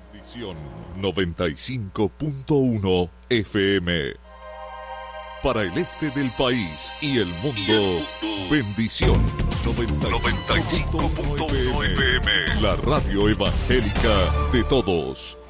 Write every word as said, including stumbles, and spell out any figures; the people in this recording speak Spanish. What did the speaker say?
Bendición noventa y cinco punto uno F M. Para el este del país y el mundo, Bendición noventa y cinco punto uno F M. La radio evangélica de todos.